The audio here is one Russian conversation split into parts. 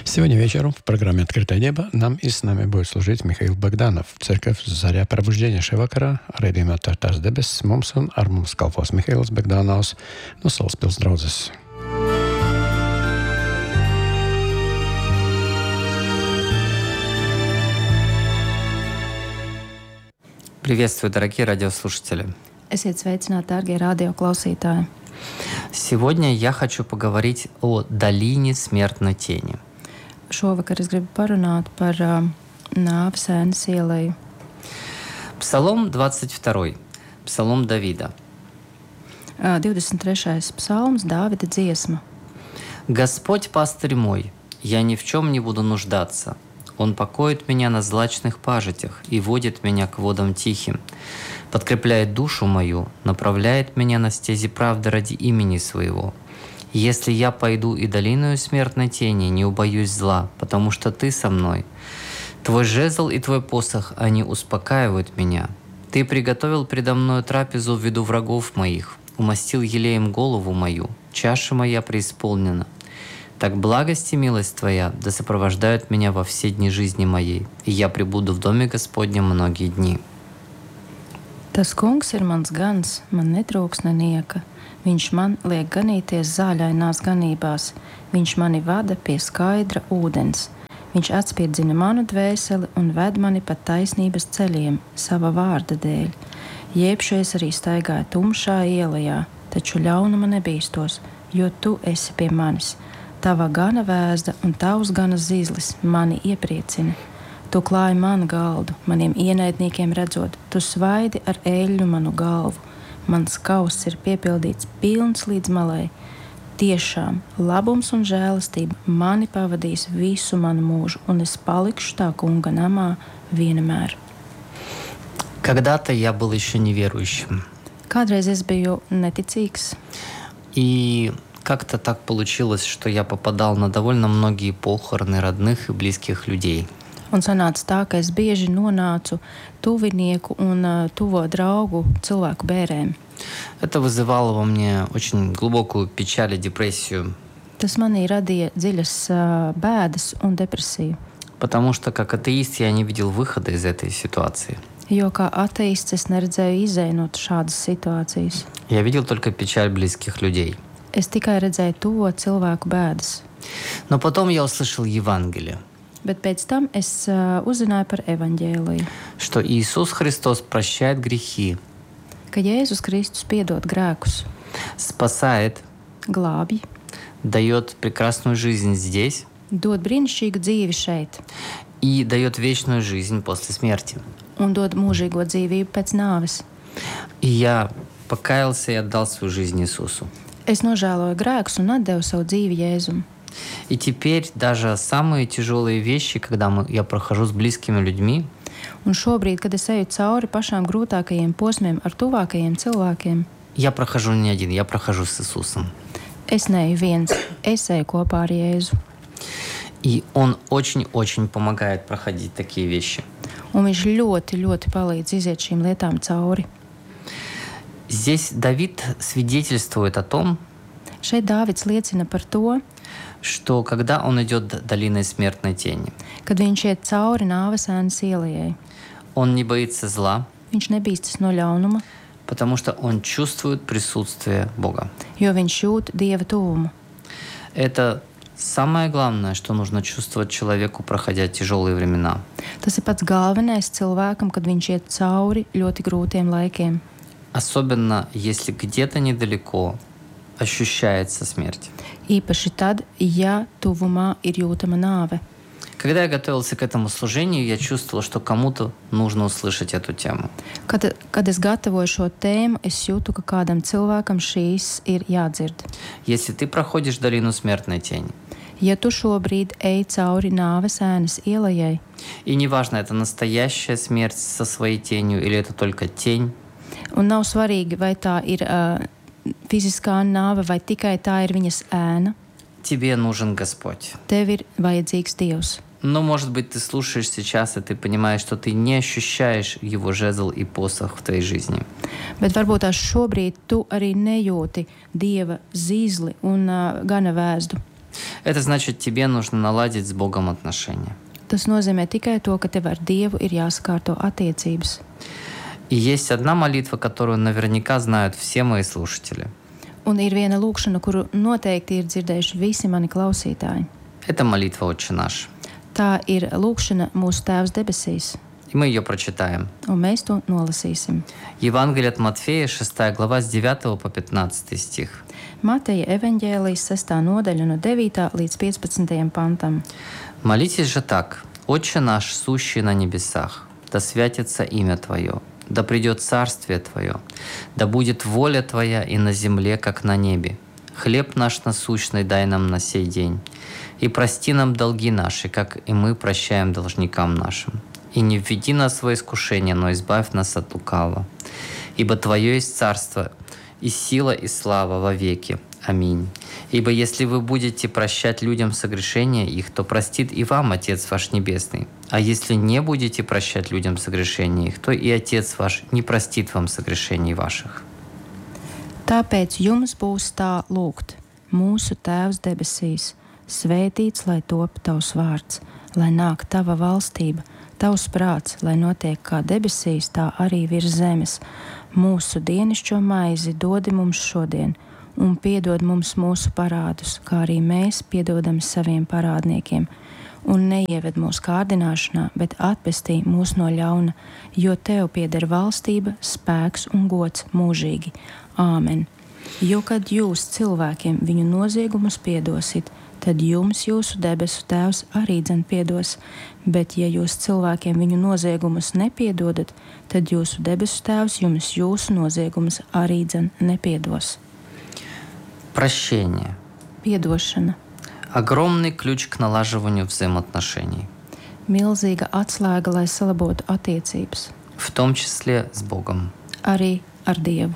Сегодня вечером в программе «Открытое небо» нам и с нами будет служить Михаил Богданов. Церковь «Заря пробуждения» Шевакара, Redījumā Tās debesis mums un ar mums kalpos Mihails Bogdanovs no Salaspils draudzes. Приветствую, дорогие радиослушатели. Esiet sveicināti, dārgie radioklausītāji. Сегодня я хочу поговорить о долине смертной тени. Šovakar es gribu parunāt par nāves ēnas ieleju. Псалом 22, псалом Давида. 23. psalms, Dāvida dziesma. «Господь пастырь мой, я ни в чем не буду нуждаться. Он покоит меня на злачных пажитях и водит меня к водам тихим, подкрепляет душу мою, направляет меня на стези правды ради имени Своего. Если я пойду и долиною смертной тени, не убоюсь зла, потому что Ты со мной. Твой жезл и Твой посох, они успокаивают меня. Ты приготовил предо мною трапезу в виду врагов моих, умастил елеем голову мою, чаша моя преисполнена. Так благость и милость Твоя да сопровождают меня во все дни жизни моей, и я пребуду в доме Господнем многие дни». Tas kungs ir mans gans, man netrūks nenieka. Viņš man liek ganīties zāļainās ganībās. Viņš mani vada pie skaidra ūdens. Viņš atspirdzina manu dvēseli un ved mani pa taisnības ceļiem sava vārda dēļ. Jebšu es arī staigāju tumšā ielajā, taču ļaunuma nebīstos, jo Tu esi pie manis. Tava gana vēzda un tavs gana zīzlis mani iepriecina. Tu klāji manu galdu, maniem ienaidniekiem redzot, Tu svaidi ar eļļu manu galvu. Mans kauss ir piepildīts pilns līdz malai. Tiešām labums un žēlastība mani pavadīs visu manu mūžu, un es palikšu tā kunga namā vienmēr. Когда-то я был еще неверующим. Kādreiz es biju neticīgs. И как-то так получилось, что я попадал на довольно многие похороны родных и близких людей. Un sanāca tā, ka es bieži nonācu tuvinieku un tuvo draugu cilvēku bērēm. Это вызывало во мне очень глубокую печаль и депрессию. Tas manī radīja dziļas bēdas un depresiju. Потому что как атеист я не видел выхода из этой ситуации. Jo kā ateists es neredzēju izēju no šādas situācijas. Я видел только печаль близких людей. Es tikai redzēju tuvo cilvēku bēdas. Но потом я услышал Евангелие. Bet pēc tam es uzzināju par evaņģēliju, что Иисус Христос прощает грехи, ka Jēzus Kristus piedod grēkus, спасает, glābj, дает прекрасную жизнь здесь dod brīnišķīgu dzīvi šeit и дает вечную жизнь после смерти. un dod mūžīgo dzīvību pēc nāves. И я покаялся и отдал свою жизнь Иисусу. Es nožēloju grēkus un atdevu savu dzīvi Jēzum. И теперь даже самые тяжелые вещи, когда я прохожу с близкими людьми, Un šobrīd, kad es eju cauri pašām grūtākajiem posmiem ar tuvākajiem cilvēkiem, я прохожу не один, я прохожу с Иисусом. es neeju viens, es eju kopā ar Jēzu. И Он очень-очень помогает проходить такие вещи. Un viņš ļoti palīdz iziet šīm lietām cauri. Здесь Давид свидетельствует о том, Šeit Dāvids liecina par to, что когда он идет долиной смертной тени, kad viņš iet cauri nāves ēnas ielai. он не боится зла, Viņš nebīstas no ļaunuma, потому что он чувствует присутствие Бога. jo viņš jūt Dieva tuvumu. Это самое главное, что нужно чувствовать человеку, проходя тяжелые времена. Tas ir pats galvenais cilvēkam, kad viņš iet cauri ļoti grūtiem laikiem. Особенно, если где-то недалеко ощущается смерть. Īpaši tad, ja tuvumā ir jūtama nāve. Когда я готовился к этому служению, я чувствовал, что кому-то нужно услышать эту тему. Kad es gatavoju šo tēmu, es jūtu, ka kādam cilvēkam šīs ir jādzird. Если ты проходишь долину смертной тени, Ja tu šobrīd ej cauri nāves ēnas ielai, и неважно, это настоящая смерть со своей тенью или это только тень, un nav svarīgi, vai tā ir fiziskā nāve vai tikai tā ir viņas ēna, тебе нужен Господь. tev ir vajadzīgs Dievs. Но, может быть, ты слушаешь сейчас, и ты понимаешь, что ты не ощущаешь Его жезл и посох в твоей жизни. Bet varbūt tās šobrīd tu arī nejūti Dieva zīzli un gana vēzdu. Это значит, тебе нужно наладить с Богом отношения. Tas nozīmē tikai to, ka tev ar Dievu ir jāsakārto attiecības. И есть одна молитва, которую наверняка знают все мои слушатели. Un ir viena lūkšana, kuru noteikti ir dzirdējuši visi mani klausītāji. Это молитва «Отче наш». Tā ir lūkšana mūsu Tēvs debesīs, И мы ее прочитаем. un mēs to nolasīsim. Евангелие от Матфея, 6 глава, с 9 по 15 стих. Mateja evaņģēlijas 6. nodaļa no 9. līdz 15. pantam. «Молитесь же так: Отче наш, сущий на небесах, да святится имя Твое, да придет царствие Твое, да будет воля Твоя и на земле, как на небе. Хлеб наш насущный дай нам на сей день, и прости нам долги наши, как и мы прощаем должникам нашим. И не введи нас во искушение, но избавь нас от лукавого. Ибо Твое есть царство, и сила, и слава во веки. Аминь. Ибо если вы будете прощать людям согрешения их, то простит и вам Отец ваш Небесный. А если не будете прощать людям согрешения их, то и Отец ваш не простит вам согрешений ваших». Tāpēc jums būs tā lūgt: Mūsu Tēvs debesīs, svētīts lai top Tavs vārds, lai nāk Tava valstība, Tavs prāts, lai notiek kā debesīs, tā arī virs zemes. Mūsu dienascho maizi dodi mums šodien, un piedod mums mūsu parādus, kā arī mēs piedodam saviem parādniekiem. Un neieved mūsu kārdināšanā, bet atpestī mūs no ļauna, jo Tev pieder valstība, spēks un gods mūžīgi. Āmen. Jo kad jūs cilvēkiem viņu noziegumus piedosit, tad jums jūsu debesu Tēvs arī dzen piedos, bet ja jūs cilvēkiem viņu noziegumus nepiedodat, tad jūsu debesu Tēvs jums jūsu noziegumus arī dzen nepiedos. Прощение. Piedošana. Огромный ключ к налаживанию взаимоотношений, Milzīga atslēga, lai salabotu attiecības, в том числе с Богом. arī ar Dievu.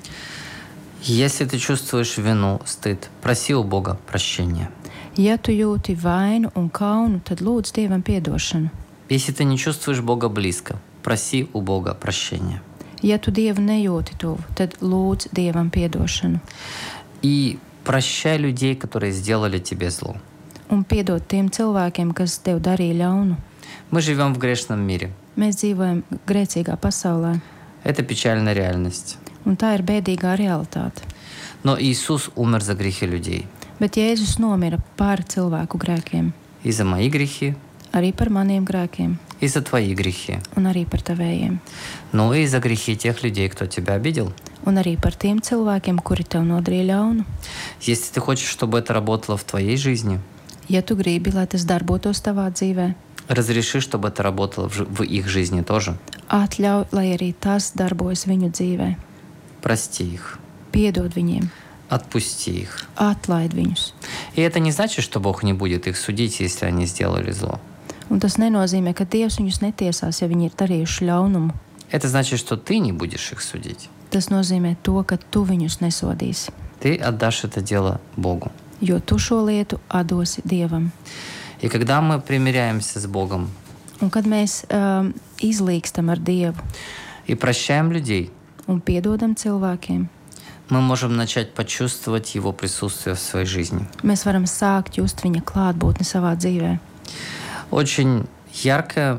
Если ты чувствуешь вину, стыд, проси у Бога прощения. Ja tu jūti vainu un kaunu, tad lūdz Dievam piedošanu. Если ты не чувствуешь Бога близко, проси у Бога прощения. Ja tu Dievu nejūti tuvu, tad lūdz Dievam piedošanu. И прощай людей, которые сделали тебе зло. Un piedod tiem cilvēkiem, kas tev darīja ļaunu. Мы живем в грешном мире. Mēs dzīvojam grēcīgā pasaulē, Это печальная реальность. un tā ir bēdīgā realitāte. Но Иисус умер за грехи людей. Bet Jēzus nomira par cilvēku grēkiem, И за мои грехи, arī par maniem grēkiem, и за твои грехи. un arī par tavējiem, Ну и за грехи тех людей, кто тебя обидел. un arī par tiem cilvēkiem, kuri tev nodarīja ļaunu. Если ты хочешь, чтобы это работало в твоей жизни, Ja tu gribi, lai tas darbotos tavā dzīvē, разреши, чтобы это работало в их жизни тоже. atļauj, lai arī tas darbojas viņu dzīvē. Прости их, Piedod viņiem, отпусти их. atlaid viņus. И это не значит, что Бог не будет их судить, если они сделали зло. Un tas nenozīmē, ka Dievs viņus netiesās, ja viņi ir darījuši ļaunumu. Это значит, что ты не будешь их судить. Tas nozīmē to, ka tu viņus nesodīsi, Ты отдашь это дело Богу. jo tu šo lietu atdosi Dievam. И когда мы примиряемся с Богом Un kad mēs izlīkstam ar Dievu и прощаем людей, un piedodam cilvēkiem, мы можем начать почувствовать Его присутствие в своей жизни. mēs varam sākt just viņa klātbūtni savā dzīvē. Очень яркая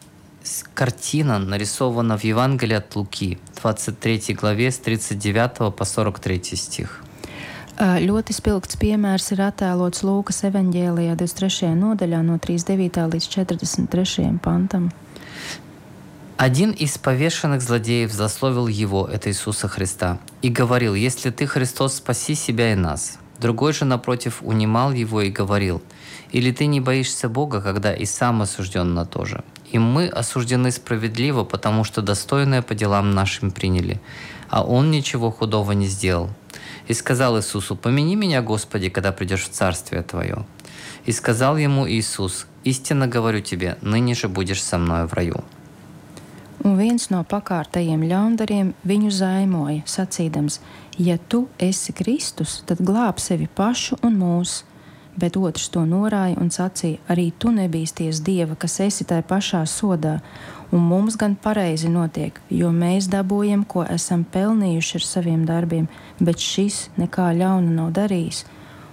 картина нарисована в Евангелии от Луки, 23 главе с 39 по 43 стих. Ļoti spilgts piemērs ir attēlots Lūkas evaņģēlijā 23. nodaļā no 39. līdz 43. pantam. Один из повешенных злодеев злословил его, это Иисуса Христа, и говорил: «Если ты Христос, спаси себя и нас». Другой же, напротив, унимал его и говорил: «Или ты не боишься Бога, когда и сам осужден на то же? И мы осуждены справедливо, потому что достойное по делам нашим приняли, а он ничего худого не сделал». И сказал Иисусу: «Помяни меня, Господи, когда придешь в Царствие Твое». И сказал ему Иисус: «Истинно говорю тебе, ныне же будешь со мною в раю». Un viens no pakārtajiem ļaundariem viņu zaimoja, sacīdams: Ja tu esi Kristus, tad glāb sevi pašu un mūs. Bet otrs to norāja un sacīja: Arī tu nebīsties Dieva, kas esi tai pašā sodā, un mums gan pareizi notiek, jo mēs dabūjam, ko esam pelnījuši ar saviem darbiem, bet šis nekā ļauna nav darījis.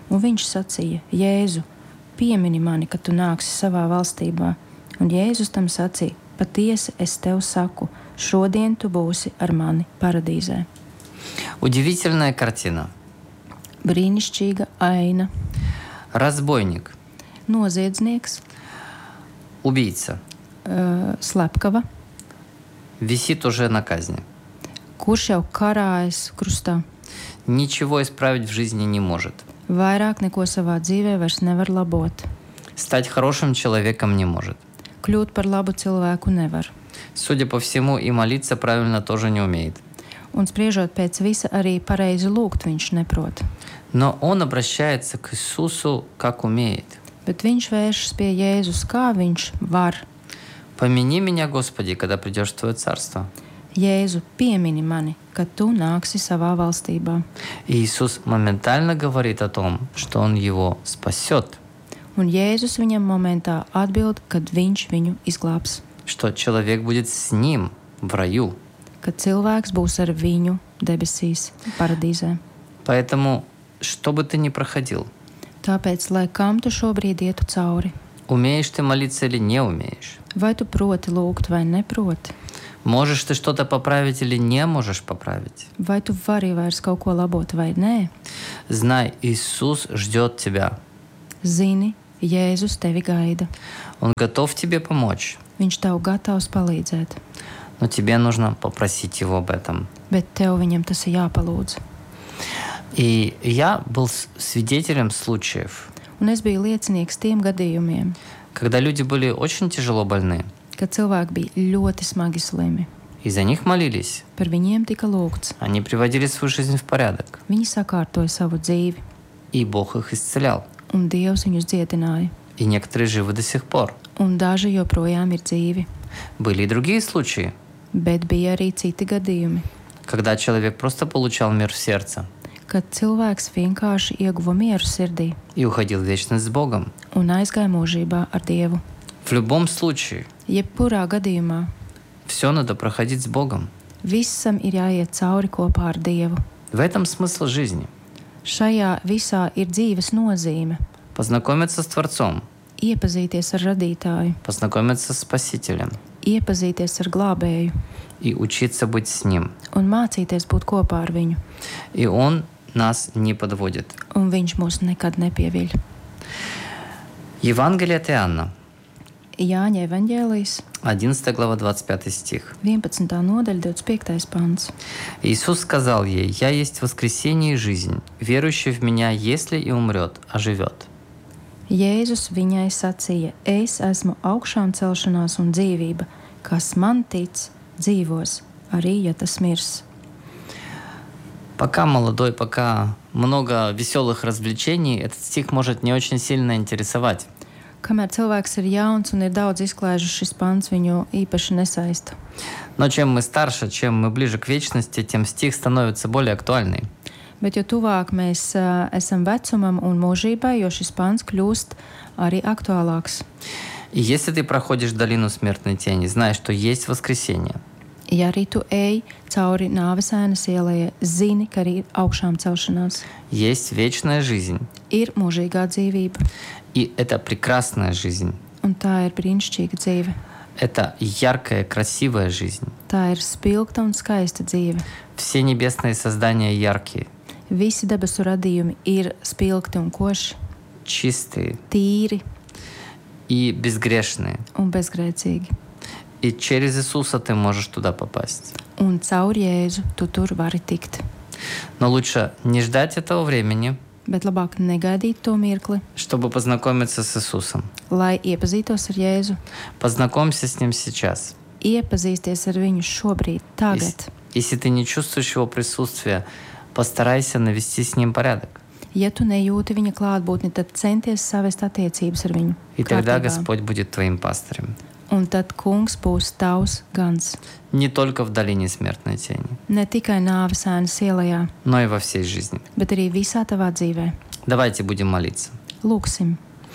Un viņš sacīja: Jēzu, piemini mani, kad tu nāksi savā valstībā. Un Jēzus tam sacīja: Patiesi es tev saku, šodien tu būsi ar mani paradīzē. Удивительная картина. Brīnišķīga aina. Разбойник, Noziedznieks, убийца, slepkava, висит уже на казни. kurš jau karājas krustā. Ничего исправить в жизни не может. Vairāk neko savā dzīvē vairs nevar labot. Стать хорошим человеком не может. Kļūt par labu cilvēku nevar. Судя по всему, и молиться правильно тоже не умеет. Un spriežot pēc visa, arī pareizi lūgt viņš neprot. Но он обращается к Иисусу, как умеет. Bet viņš vēršas pie Jēzus, kā viņš var. «Помяни меня, Господи, когда придешь в Твое царство». Jēzu, piemini mani, kad tu nāksi savā valstībā. И Иисус моментально говорит о том, что Он его спасет, Un Jēzus viņam momentā atbild, kad viņš viņu izglābs. что человек будет с Ним в раю. Kad cilvēks būs ar viņu debesīs, paradīzē. Поэтому, что бы ты ни проходил, Tāpēc, lai kam tu šobrīd ietu cauri, умеешь ты молиться или не умеешь, vai tu proti lūgt vai neproti, можешь ты что-то поправить или не можешь поправить, vai tu vari vairs kaut ko labot vai nē, знай, Иисус ждет тебя. zini, Jēzus tevi gaida. Он готов тебе помочь, Viņš tev gatavs palīdzēt, но тебе нужно попросить Его об этом. bet tev viņam tas ir jāpalūdz. И я был свидетелем случаев, Un es biju liecinieks tiem gadījumiem, когда люди были очень тяжело больны, kad cilvēki bija ļoti smagi slimi. и за них молились. Par viņiem tika lūgts. Они приводили свою жизнь в порядок, Viņi sakārtoja savu dzīvi, и Бог их исцелял. un Dievs viņus dziedināja. И некоторые живы до сих пор. Un daži joprojām ir dzīvi, Были и другие случаи, bet bija arī citi gadījumi, когда человек просто получал мир в сердце kad cilvēks vienkārši ieguva mieru sirdī и уходил в вечность с Богом. un aizgāja mūžībā ar Dievu. В любом случае, Jebkurā gadījumā все надо проходить с Богом. visam ir jāiet cauri kopā ar Dievu. В этом смысл жизни. Šajā visā ir dzīves nozīme. Познакомиться с Творцом, Iepazīties ar Radītāju, познакомиться с Спасителем iepazīties ar Glābēju и учиться быть с Ним. un mācīties būt kopā ar viņu. И Он нас не подводит. Un viņš mūs nekad nepieviļ. Евангелие от Иоанна, Jāņa evaņģēlijas, 11 глава, 25 стих. 11. nodaļa, 25. pants. Иисус сказал ей: «Я есть воскресение и жизнь. Верующий в Меня, если и умрет, оживет». Jēzus viņai sacīja: Es esmu augšām celšanās un dzīvība. Kas man tic, dzīvos, arī ja tas mirs. Пока молодой, пока много веселых развлечений, этот стих может не очень сильно интересовать. Kamēr cilvēks ir jauns un ir daudz izklaižu, šis pants viņu īpaši nesaista. Но чем мы старше, чем мы ближе к вечности, тем стих становится более актуальный. Bet jo tuvāk mēs esam vecumam un mūžībai, jo šis pants kļūst arī aktuālāks. И если ты проходишь долину смертной тени, знай, что есть воскресение. Ja arī tu ej cauri nāves ēnas ielai, zini, ka arī ir augšām celšanās. Есть вечная жизнь. Ir mūžīgā dzīvība, И это прекрасная жизнь. un tā ir brīnišķīga dzīve. Это яркая, красивая жизнь. Tā ir spilgta un skaista dzīve. Все небесные создания яркие, Visi debesu radījumi ir spilgti un koši, чистые tīri и безгрешные. un bezgrēcīgi. И через Иисуса ты можешь туда попасть. Un caur Jēzu tu tur vari tikt. Но лучше не ждать этого времени, Bet labāk negaidīt to mirkli, чтобы познакомиться с Иисусом. lai iepazītos ar Jēzu. Познакомься с Ним сейчас. Iepazīsties ar viņu šobrīd, tagad. Если ты не чувствуешь Его присутствия, постарайся навести с Ним порядок. Ja tu nejūti viņa klātbūtni, tad centies savest attiecības ar viņu. И тогда kārtībā. Господь будет твоим пастырем. Un tad kungs būs tavs gans. Не только в долине смертной тени, Ne tikai nāves ēnas ielā, но и во всей жизни. bet arī visā tavā dzīvē. Давайте будем молиться. Lūksim.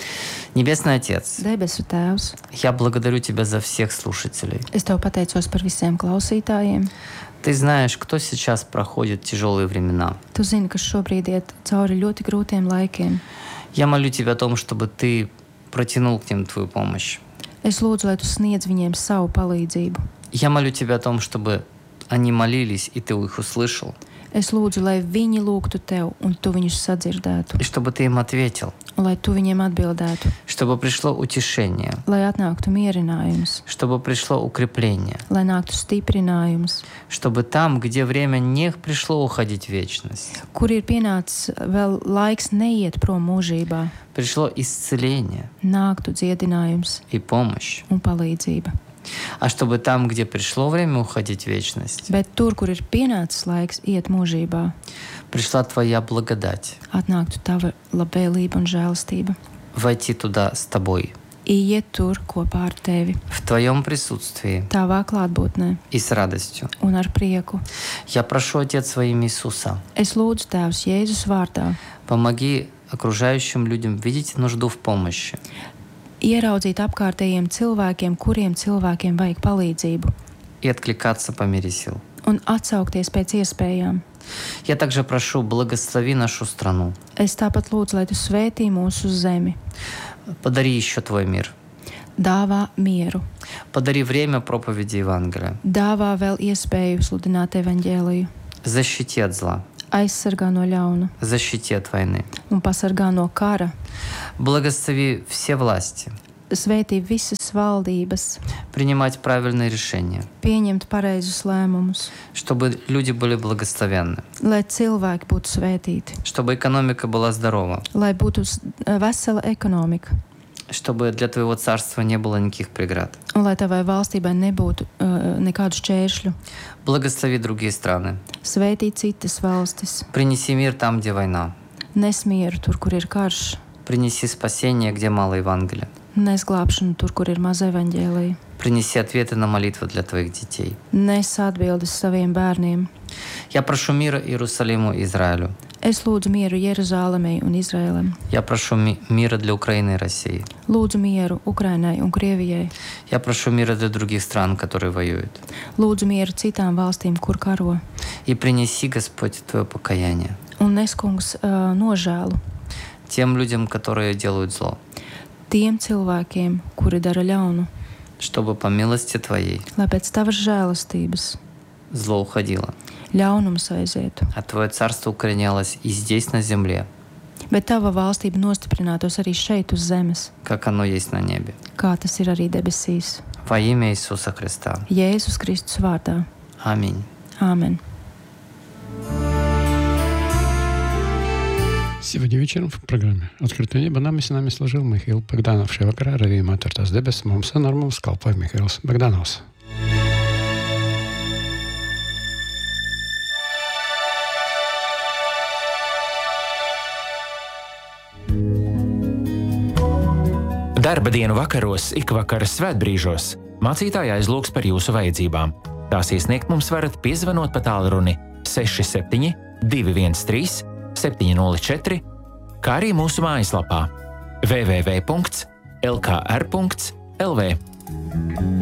Небесный Отец, Debesu Tēvs, я благодарю Тебя за всех слушателей. es Tev pateicos par visiem klausītājiem. Ты знаешь, кто сейчас проходит тяжелые времена. Tu zini, kas šobrīd iet cauri ļoti grūtiem laikiem. Я молю Тебя о том, чтобы Ты протянул к ним Твою помощь. Es lūdzu, lai Tu sniedz viņiem savu palīdzību. Я молю Тебя о том, чтобы они молились, и Ты их услышал. Es lūdzu, lai viņi lūgtu Tev, un Tu viņus sadzirdētu, И чтобы Ты им ответил. un lai Tu viņiem atbildētu, Чтобы пришло утешение. lai atnāktu mierinājums, Чтобы пришло укрепление. lai nāktu stiprinājums, Чтобы там, где время не пришло уходить в вечность, kur ir pienācis vēl laiks neiet prom mūžībā, пришло исцеление nāktu dziedinājums и помощь. un palīdzība. А чтобы там, где пришло время уходить в вечность, Bet tur, kur ir pienācis laiks iet mūžībā, пришла Твоя благодать. atnāktu Tava labvēlība un žēlastība. Войти туда с Тобой, Iet tur kopā ar Tevi, в Твоем присутствии Tavā klātbūtnē и с радостью. un ar prieku. Я прошу, Отец, во имя Иисуса, Es lūdzu Tēvs Jēzus vārdā, помоги окружающим людям видеть нужду в помощи. ieraudzīt apkārtējiem cilvēkiem, kuriem cilvēkiem vajag palīdzību, И откликаться по мере сил. un atsaukties pēc iespējām. Я также прошу, благослови нашу страну. Es tāpat lūdzu, lai Tu svētī mūsu zemi, Подари еще Твой мир. dāvā mieru, Подари время проповеди Евангелия. dāvā vēl iespēju sludināt evaņģēliju, Защити от зла. aizsargā no ļauna Защити от войны. un pasargā no kara. Благослови все власти. Svētī visas valdības, Принимать правильные решения. pieņemt pareizus lēmumus, Чтобы люди были благословенны. lai cilvēki būtu svētīti, Чтобы экономика была здорова. lai būtu vesela ekonomika, Чтобы для Твоего царства не было никаких преград. un lai Tavai valstībai nebūtu nekādu šķēršļu. Благослови другие страны. Svētī citas valstis, Принеси мир там, где война. nes mieru tur, kur ir karš, Принеси спасение, где мало Евангелия. nes glābšanu tur, kur ir maz evaņģēlija, Принеси ответы на молитвы для Твоих детей. nes atbildes saviem bērniem. Я прошу мира Иерусалиму и Израилю. Es lūdzu mieru Jeruzālēmei un Izraēlam. Я прошу мира для Украины и России. Lūdzu mieru Ukrainai un Krievijai. Я прошу мира для других стран, которые воюют. Lūdzu mieru citām valstīm, kur karo. И принеси, Господь, Твое покаяние Un nes, kungs, nožēlu тем людям, которые делают зло, tiem cilvēkiem, kuri dara ļaunu, чтобы по милости Твоей lai pēc Tavas žēlastības зло уходило, ļaunums aizietu, а Твое царство укоренялось и здесь, на земле, bet Tava valstība nostiprinātos arī šeit uz zemes, как оно есть на небе. kā tas ir arī debesīs. Во имя Иисуса Христа. Jēzus Kristus vārdā. Аминь. Āmen. Сегодня вечером в программе «Открытое небо» нам и с нами служил Михаил Богданов. Šajā vakarā raidījumā Atvērtās debesis mums un ar mums kalpoja Mihails Bogdanovs. Darba dienu vakaros, ikvakaras svētbrīžos mācītāji aizlūgs par jūsu vajadzībām. Tās iesniegt mums varat piezvanot pa tālruni 67 213 704, kā arī mūsu mājaslapā www.lkr.lv.